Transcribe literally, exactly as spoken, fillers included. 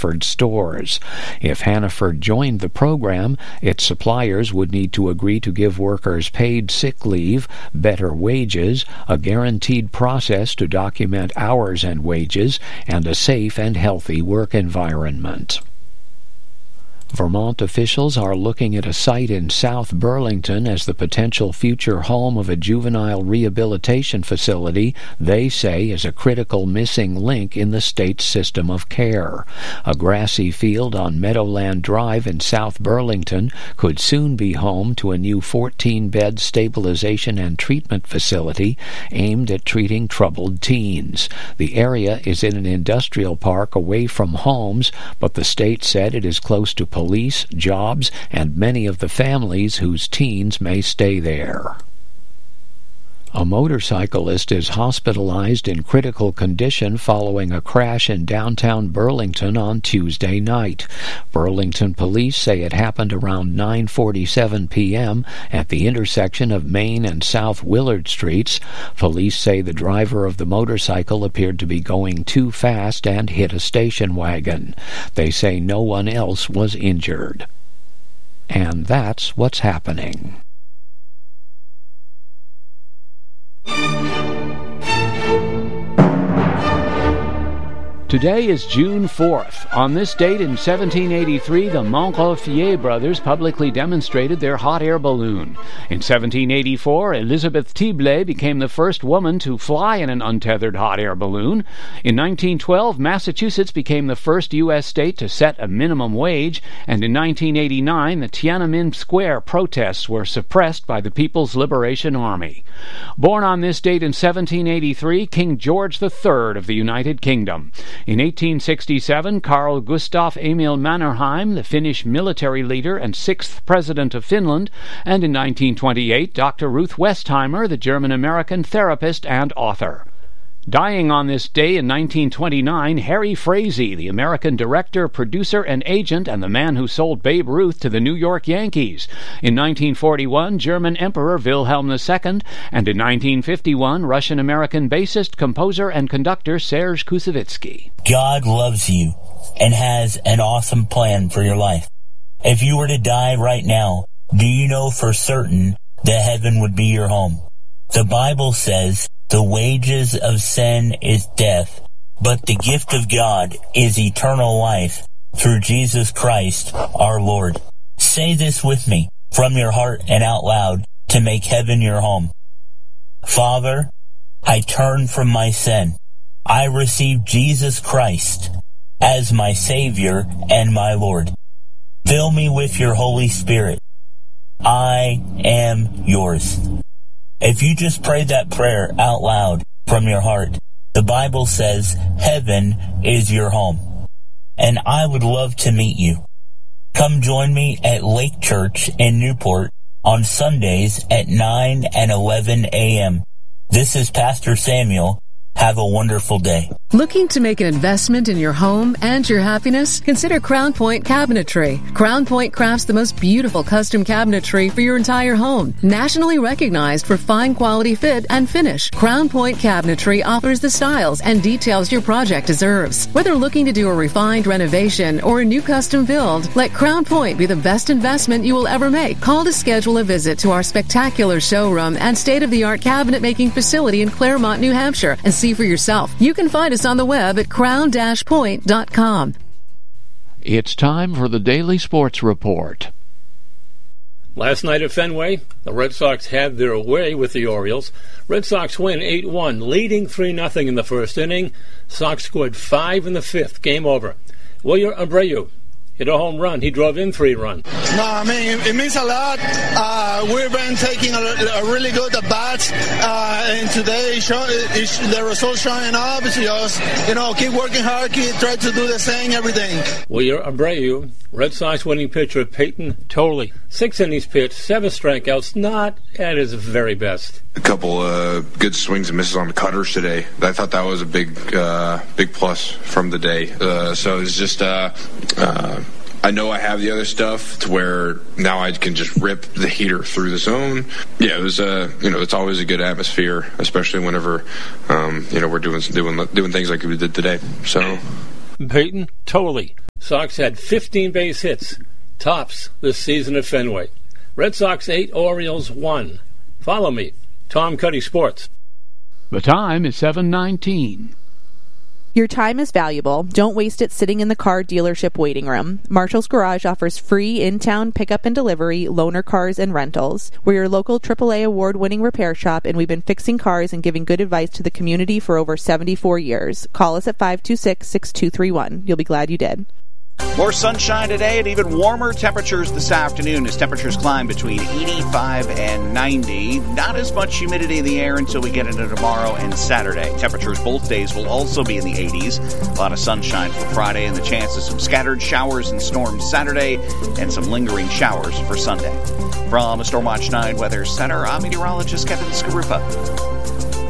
Hannaford stores. If Hannaford joined the program, its suppliers would need to agree to give workers paid sick leave, better wages, a guaranteed process to document hours and wages, and a safe and healthy work environment. Vermont officials are looking at a site in South Burlington as the potential future home of a juvenile rehabilitation facility they say is a critical missing link in the state's system of care. A grassy field on Meadowland Drive in South Burlington could soon be home to a new fourteen-bed stabilization and treatment facility aimed at treating troubled teens. The area is in an industrial park away from homes, but the state said it is close to police, jobs, and many of the families whose teens may stay there. A motorcyclist is hospitalized in critical condition following a crash in downtown Burlington on Tuesday night. Burlington police say it happened around nine forty-seven p.m. at the intersection of Main and South Willard Streets. Police say the driver of the motorcycle appeared to be going too fast and hit a station wagon. They say no one else was injured. And that's what's happening. Today is June fourth. On this date in seventeen eighty-three, the Montgolfier brothers publicly demonstrated their hot air balloon. In seventeen eighty-four, Elizabeth Tiblet became the first woman to fly in an untethered hot air balloon. In nineteen twelve, Massachusetts became the first U S state to set a minimum wage, and in nineteen eighty-nine, the Tiananmen Square protests were suppressed by the People's Liberation Army. Born on this date in seventeen eighty-three, King George the Third of the United Kingdom. In eighteen sixty-seven, Carl Gustaf Emil Mannerheim, the Finnish military leader and sixth president of Finland, and in nineteen twenty-eight, Doctor Ruth Westheimer, the German-American therapist and author. Dying on this day in nineteen twenty-nine, Harry Frazee, the American director, producer, and agent, and the man who sold Babe Ruth to the New York Yankees. In nineteen forty-one, German Emperor Wilhelm the Second, and in nineteen fifty-one, Russian-American bassist, composer, and conductor Serge Koussevitzky. God loves you and has an awesome plan for your life. If you were to die right now, do you know for certain that heaven would be your home? The Bible says, the wages of sin is death, but the gift of God is eternal life through Jesus Christ our Lord. Say this with me from your heart and out loud to make heaven your home. Father, I turn from my sin. I receive Jesus Christ as my Savior and my Lord. Fill me with your Holy Spirit. I am yours. If you just pray that prayer out loud from your heart, the Bible says heaven is your home. And I would love to meet you. Come join me at Lake Church in Newport on Sundays at nine and eleven a.m. This is Pastor Samuel. Have a wonderful day. Looking to make an investment in your home and your happiness? Consider Crown Point Cabinetry. Crown Point crafts the most beautiful custom cabinetry for your entire home. Nationally recognized for fine quality fit and finish, Crown Point Cabinetry offers the styles and details your project deserves. Whether looking to do a refined renovation or a new custom build, let Crown Point be the best investment you will ever make. Call to schedule a visit to our spectacular showroom and state-of-the-art cabinet making facility in Claremont, New Hampshire, and see for yourself. You can find us on the web at crown dash point dot com. It's time for the Daily Sports Report. Last night at Fenway, the Red Sox had their way with the Orioles. Red Sox win eight one, leading three nothing in the first inning. Sox scored five in the fifth. Game over. Wilyer Abreu hit a home run. He drove in three runs. No, I mean, it, it means a lot. Uh, we've been taking a, a really good at-bats, uh, and today show, it, the results showing up. It's just, you know, keep working hard, keep try to do the same, everything. Wilyer Abreu, Red Sox winning pitcher Peyton Toley. Six innings pitched, seven strikeouts, not at his very best. A couple uh, good swings and misses on the cutters today. I thought that was a big, uh, big plus from the day. Uh, so it's just, uh, uh, I know I have the other stuff to where now I can just rip the heater through the zone. Yeah, it was, uh, you know, it's always a good atmosphere, especially whenever, um, you know, we're doing doing doing things like we did today. So, Peyton Toley. Sox had fifteen base hits, tops this season at Fenway. Red Sox eight, Orioles one. Follow me, Tom Cuddy Sports. The time is seven nineteen. Your time is valuable. Don't waste it sitting in the car dealership waiting room. Marshall's Garage offers free in-town pickup and delivery, loaner cars, and rentals. We're your local triple A award-winning repair shop, and we've been fixing cars and giving good advice to the community for over seventy-four years. Call us at five two six, six two three one. You'll be glad you did. More sunshine today and even warmer temperatures this afternoon as temperatures climb between eighty-five and ninety. Not as much humidity in the air until we get into tomorrow and Saturday. Temperatures both days will also be in the eighties. A lot of sunshine for Friday and the chance of some scattered showers and storms Saturday and some lingering showers for Sunday. From the Stormwatch nine Weather Center, I'm meteorologist Kevin Skarupa.